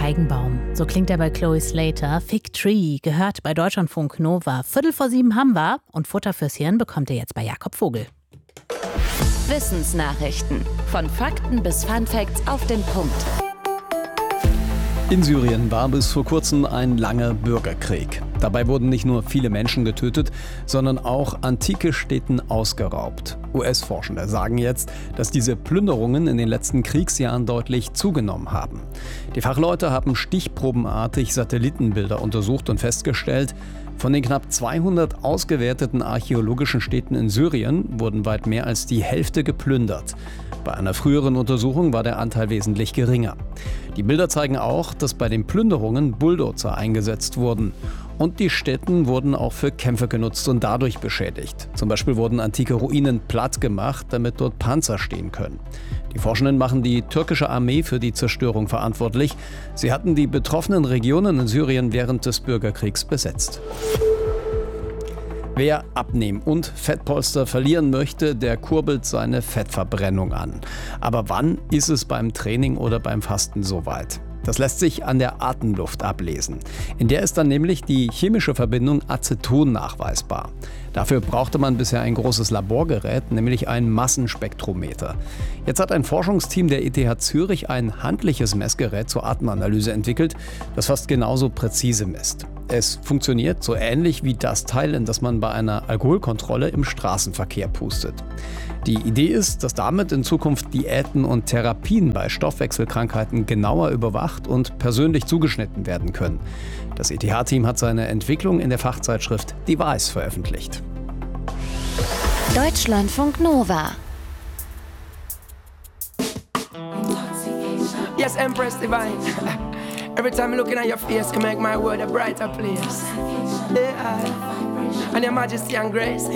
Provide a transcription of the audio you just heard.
Feigenbaum. So klingt er bei Chloe Slater. Fig Tree gehört bei Deutschlandfunk Nova. 6:45 haben wir und Futter fürs Hirn bekommt ihr jetzt bei Jakob Vogel. Wissensnachrichten. Von Fakten bis Funfacts auf den Punkt. In Syrien war bis vor kurzem ein langer Bürgerkrieg. Dabei wurden nicht nur viele Menschen getötet, sondern auch antike Städten ausgeraubt. US-Forschende sagen jetzt, dass diese Plünderungen in den letzten Kriegsjahren deutlich zugenommen haben. Die Fachleute haben stichprobenartig Satellitenbilder untersucht und festgestellt, von den knapp 200 ausgewerteten archäologischen Städten in Syrien wurden weit mehr als die Hälfte geplündert. Bei einer früheren Untersuchung war der Anteil wesentlich geringer. Die Bilder zeigen auch, dass bei den Plünderungen Bulldozer eingesetzt wurden. Und die Stätten wurden auch für Kämpfe genutzt und dadurch beschädigt. Zum Beispiel wurden antike Ruinen platt gemacht, damit dort Panzer stehen können. Die Forschenden machen die türkische Armee für die Zerstörung verantwortlich. Sie hatten die betroffenen Regionen in Syrien während des Bürgerkriegs besetzt. Wer abnehmen und Fettpolster verlieren möchte, der kurbelt seine Fettverbrennung an. Aber wann ist es beim Training oder beim Fasten soweit? Das lässt sich an der Atemluft ablesen. In der ist dann nämlich die chemische Verbindung Aceton nachweisbar. Dafür brauchte man bisher ein großes Laborgerät, nämlich ein Massenspektrometer. Jetzt hat ein Forschungsteam der ETH Zürich ein handliches Messgerät zur Atemanalyse entwickelt, das fast genauso präzise misst. Es funktioniert so ähnlich wie das Teil, in das man bei einer Alkoholkontrolle im Straßenverkehr pustet. Die Idee ist, dass damit in Zukunft Diäten und Therapien bei Stoffwechselkrankheiten genauer überwacht und persönlich zugeschnitten werden können. Das ETH-Team hat seine Entwicklung in der Fachzeitschrift Device veröffentlicht. Deutschlandfunk Nova. Yes, Empress Divine. Every time I'm looking at your face, you make my world a brighter place. Yeah. And your majesty and grace.